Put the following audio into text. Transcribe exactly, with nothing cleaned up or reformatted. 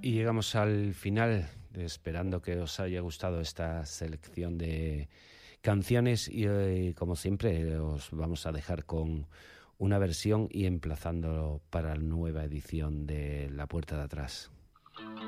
Y llegamos al final, esperando que os haya gustado esta selección de canciones y eh, como siempre os vamos a dejar con una versión y emplazando para la nueva edición de La Puerta de Atrás.